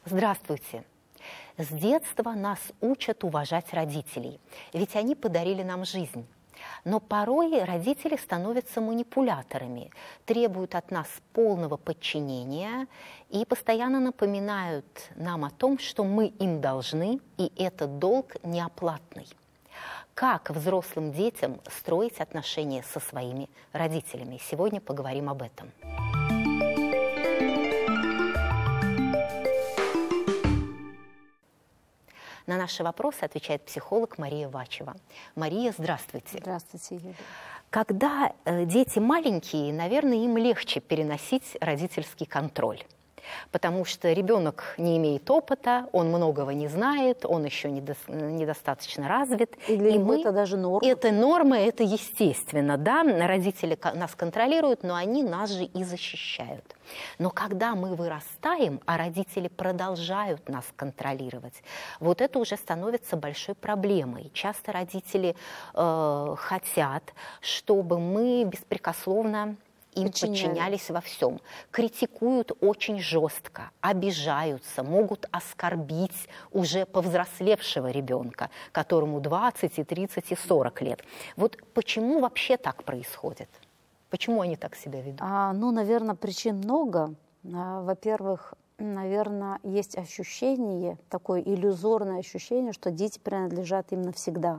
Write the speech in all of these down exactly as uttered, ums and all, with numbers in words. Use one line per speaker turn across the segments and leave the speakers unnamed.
Здравствуйте! С детства нас учат уважать родителей, ведь они подарили нам жизнь. Но порой родители становятся манипуляторами, требуют от нас полного подчинения и постоянно напоминают нам о том, что мы им должны, и этот долг неоплатный. Как взрослым детям строить отношения со своими родителями? Сегодня поговорим об этом. На наши вопросы отвечает психолог Мария Вачева. Мария, здравствуйте.
Здравствуйте, Юлия.
Когда э, дети маленькие, наверное, им легче переносить родительский контроль. Потому что ребенок не имеет опыта, он многого не знает, он еще недо, недостаточно развит.
И для
и
него
мы,
это даже норма.
Это норма, это естественно, да, родители нас контролируют, но они нас же и защищают. Но когда мы вырастаем, а родители продолжают нас контролировать, вот это уже становится большой проблемой. Часто родители э, хотят, чтобы мы беспрекословно им
Подчинялись.
подчинялись во всем, критикуют очень жестко, обижаются, могут оскорбить уже повзрослевшего ребенка, которому двадцать, и тридцать, и сорок лет. Вот почему вообще так происходит? Почему они так себя ведут?
А, ну, наверное, причин много. А, во-первых, наверное, есть ощущение, такое иллюзорное ощущение, что дети принадлежат им навсегда.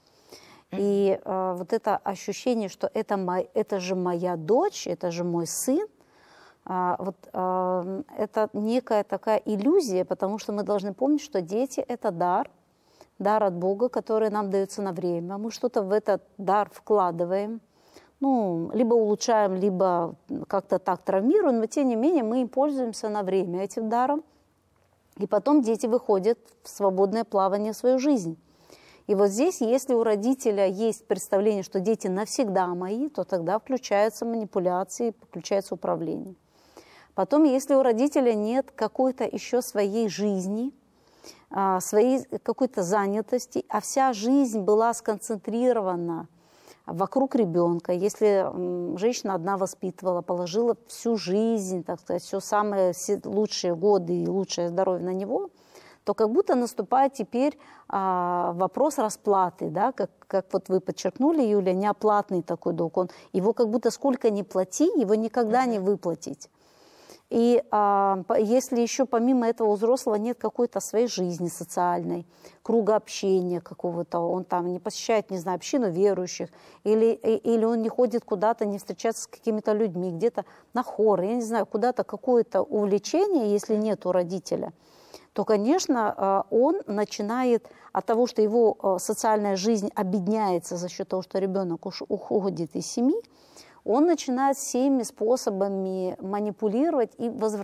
И э, вот это ощущение, что это, мой, это же моя дочь, это же мой сын, э, вот, э, это некая такая иллюзия, потому что мы должны помнить, что дети – это дар, дар от Бога, который нам дается на время. Мы что-то в этот дар вкладываем, ну, либо улучшаем, либо как-то так травмируем, но тем не менее мы им пользуемся на время этим даром, и потом дети выходят в свободное плавание в свою жизнь. И вот здесь, если у родителя есть представление, что дети навсегда мои, то тогда включаются манипуляции, включается управление. Потом, если у родителя нет какой-то еще своей жизни, своей какой-то занятости, а вся жизнь была сконцентрирована вокруг ребенка, если женщина одна воспитывала, положила всю жизнь, так сказать, все самые все лучшие годы и лучшее здоровье на него, то как будто наступает теперь а, вопрос расплаты, да, как, как вот вы подчеркнули, Юля, неоплатный такой долг. Он, его как будто сколько ни плати, его никогда не выплатить. И а, если еще помимо этого у взрослого нет какой-то своей жизни социальной, круга общения какого-то, он там не посещает, не знаю, общину верующих, или, или он не ходит куда-то, не встречается с какими-то людьми, где-то на хоры, я не знаю, куда-то какое-то увлечение, если нет у родителя, то, конечно, он начинает от того, что его социальная жизнь обедняется за счет того, что ребенок уходит из семьи, он начинает всеми способами манипулировать и возвращать.